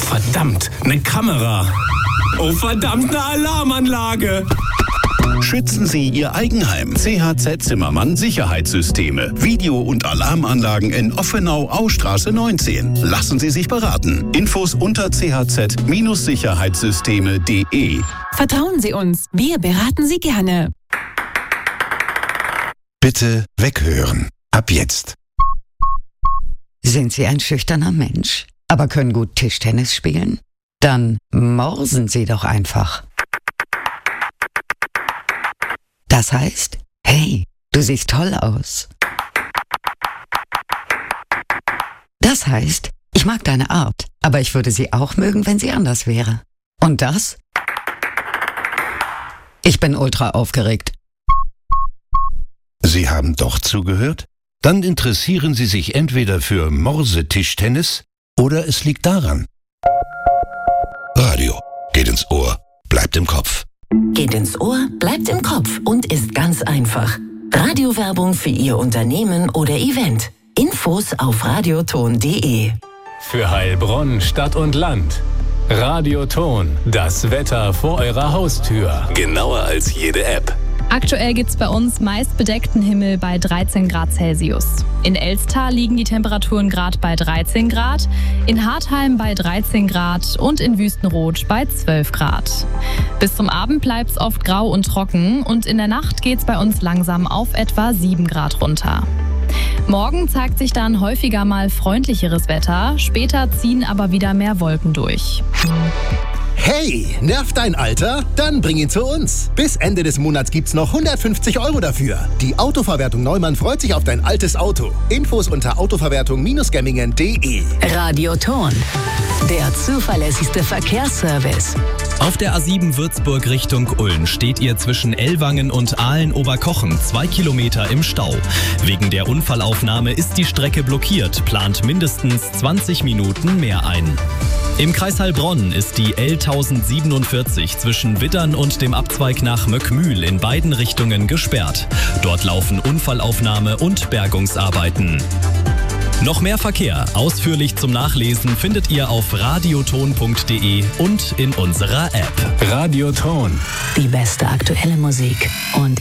verdammt, eine Kamera. Oh verdammt, eine Alarmanlage. Schützen Sie Ihr Eigenheim. CHZ Zimmermann Sicherheitssysteme. Video- und Alarmanlagen in Offenau-Austraße 19. Lassen Sie sich beraten. Infos unter chz-sicherheitssysteme.de. Vertrauen Sie uns, wir beraten Sie gerne. Bitte weghören. Ab jetzt. Sind Sie ein schüchterner Mensch, aber können gut Tischtennis spielen? Dann morsen Sie doch einfach. Das heißt, hey, du siehst toll aus. Das heißt, ich mag deine Art, aber ich würde sie auch mögen, wenn sie anders wäre. Und das? Ich bin ultra aufgeregt. Sie haben doch zugehört? Dann interessieren Sie sich entweder für Morsetischtennis oder es liegt daran. Radio geht ins Ohr, bleibt im Kopf. Geht ins Ohr, bleibt im Kopf und ist ganz einfach. Radiowerbung für Ihr Unternehmen oder Event. Infos auf radioton.de. Für Heilbronn, Stadt und Land. Radioton, das Wetter vor eurer Haustür. Genauer als jede App. Aktuell gibt's bei uns meist bedeckten Himmel bei 13 Grad Celsius. In Elster liegen die Temperaturen gerade bei 13 Grad, in Hartheim bei 13 Grad und in Wüstenrot bei 12 Grad. Bis zum Abend bleibt's oft grau und trocken und in der Nacht geht's bei uns langsam auf etwa 7 Grad runter. Morgen zeigt sich dann häufiger mal freundlicheres Wetter, später ziehen aber wieder mehr Wolken durch. Hey, nervt dein Alter? Dann bring ihn zu uns. Bis Ende des Monats gibt's noch 150 € dafür. Die Autoverwertung Neumann freut sich auf dein altes Auto. Infos unter autoverwertung-gemmingen.de. Radioton, der zuverlässigste Verkehrsservice. Auf der A7 Würzburg Richtung Ulm steht ihr zwischen Ellwangen und Aalen-Oberkochen 2 Kilometer im Stau. Wegen der Unfallaufnahme ist die Strecke blockiert, plant mindestens 20 Minuten mehr ein. Im Kreis Heilbronn ist die L1047 zwischen Wittern und dem Abzweig nach Möckmühl in beiden Richtungen gesperrt. Dort laufen Unfallaufnahme und Bergungsarbeiten. Noch mehr Verkehr, ausführlich zum Nachlesen, findet ihr auf radioton.de und in unserer App. Radioton. Die beste aktuelle Musik und